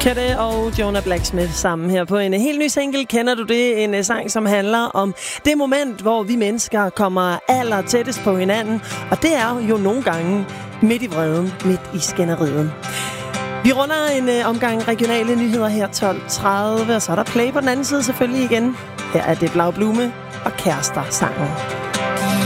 Kette og Jonah Blacksmith sammen her på en helt ny single. Kender du det? En sang, som handler om det moment, hvor vi mennesker kommer aller tættest på hinanden. Og det er jo nogle gange midt i vreden, midt i skænderiet. Vi runder en omgang regionale nyheder her 12.30, og så er der play på den anden side selvfølgelig igen. Her er det Blau Blume og Kærester sangen.